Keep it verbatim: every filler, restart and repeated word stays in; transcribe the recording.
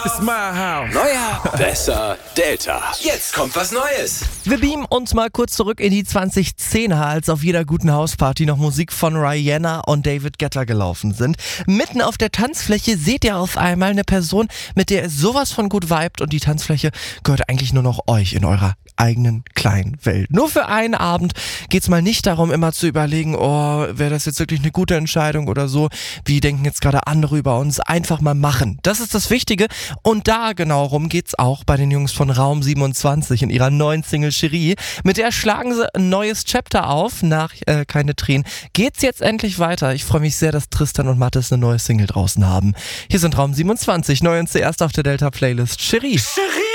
It's my house. Neuer, besser, Delta. Jetzt kommt was Neues. Wir beamen uns mal kurz zurück in die zwanzigzehner, als auf jeder guten Hausparty noch Musik von Rihanna und David Guetta gelaufen sind. Mitten auf der Tanzfläche seht ihr auf einmal eine Person, mit der ihr sowas von gut vibet, und die Tanzfläche gehört eigentlich nur noch euch in eurer eigenen kleinen Welt. Nur für einen Abend geht's mal nicht darum, immer zu überlegen, oh, wäre das jetzt wirklich eine gute Entscheidung oder so, wie denken jetzt gerade andere über uns, einfach mal machen. Das ist das Wichtige, und da genau rum geht's auch bei den Jungs von Raum siebenundzwanzig in ihrer neuen Single Cherie. Mit der schlagen sie ein neues Chapter auf. Nach äh, Keine Tränen geht's jetzt endlich weiter. Ich freue mich sehr, dass Tristan und Mathis eine neue Single draußen haben. Hier sind Raum siebenundzwanzig, neu und zuerst auf der Delta Playlist Cherie. Cherie!